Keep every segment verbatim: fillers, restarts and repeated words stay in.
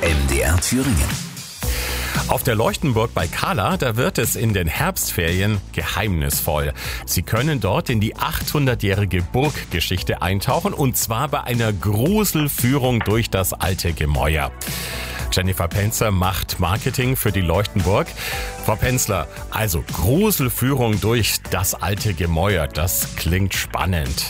M D R Thüringen. Auf der Leuchtenburg bei Kahla, da wird es in den Herbstferien geheimnisvoll. Sie können dort in die achthundertjährige Burggeschichte eintauchen, und zwar bei einer Gruselführung durch das alte Gemäuer. Jennifer Penzer macht Marketing für die Leuchtenburg. Frau Penzler, also Gruselführung durch das alte Gemäuer, das klingt spannend.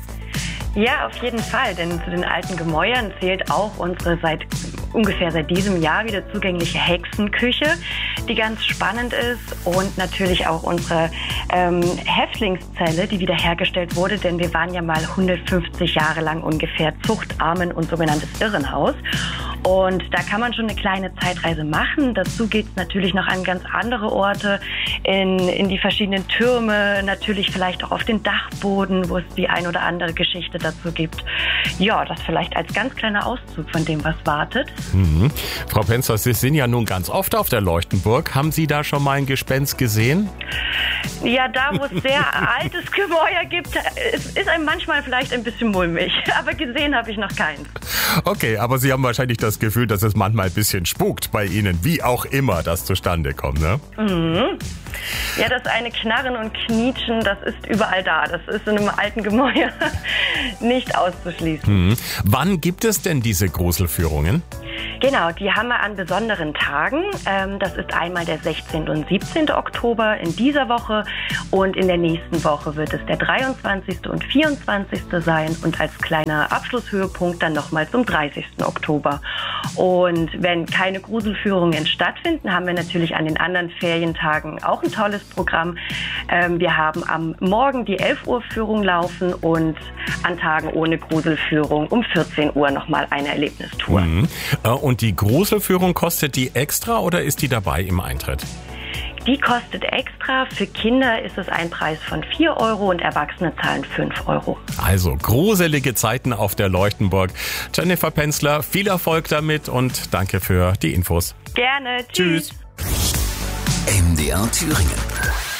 Ja, auf jeden Fall, denn zu den alten Gemäuern zählt auch unsere seit ungefähr seit diesem Jahr wieder zugängliche Hexenküche, die ganz spannend ist, und natürlich auch unsere ähm, Häftlingszelle, die wiederhergestellt wurde, denn wir waren ja mal hundertfünfzig Jahre lang ungefähr Zuchtarmen und sogenanntes Irrenhaus. Und da kann man schon eine kleine Zeitreise machen. Dazu geht es natürlich noch an ganz andere Orte, in, in die verschiedenen Türme, natürlich vielleicht auch auf den Dachboden, wo es die ein oder andere Geschichte dazu gibt. Ja, das vielleicht als ganz kleiner Auszug von dem, was wartet. Mhm. Frau Penzer, Sie sind ja nun ganz oft auf der Leuchtenburg. Haben Sie da schon mal ein Gespenst gesehen? Ja, da wo es sehr altes Gemäuer gibt, ist, ist einem manchmal vielleicht ein bisschen mulmig. Aber gesehen habe ich noch keins. Okay, aber Sie haben wahrscheinlich das Gefühl, dass es manchmal ein bisschen spukt bei Ihnen, wie auch immer das zustande kommt, ne? Mhm. Ja, das eine Knarren und Knietschen, das ist überall da. Das ist in einem alten Gemäuer nicht auszuschließen. Mhm. Wann gibt es denn diese Gruselführungen? Genau, die haben wir an besonderen Tagen. Das ist einmal der sechzehnte und siebzehnte Oktober in dieser Woche, und in der nächsten Woche wird es der dreiundzwanzigste und vierundzwanzigste sein, und als kleiner Abschlusshöhepunkt dann nochmal zum dreißigsten Oktober. Und wenn keine Gruselführungen stattfinden, haben wir natürlich an den anderen Ferientagen auch ein tolles Programm. Wir haben am Morgen die elf Uhr Führung laufen und an Tagen ohne Gruselführung um vierzehn Uhr nochmal eine Erlebnistour. Mhm. Und die Gruselführung, kostet die extra oder ist die dabei im Eintritt? Die kostet extra. Für Kinder ist es ein Preis von vier Euro und Erwachsene zahlen fünf Euro. Also gruselige Zeiten auf der Leuchtenburg. Jennifer Penzler, viel Erfolg damit und danke für die Infos. Gerne. Tschüss. Tschüss. M D R Thüringen.